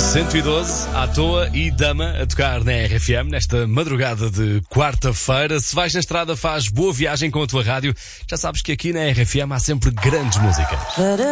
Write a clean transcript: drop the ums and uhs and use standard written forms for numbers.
112, à toa e dama a tocar na RFM nesta madrugada de quarta-feira. Se vais na estrada, faz boa viagem com a tua rádio. Já sabes que aqui na RFM há sempre grandes músicas.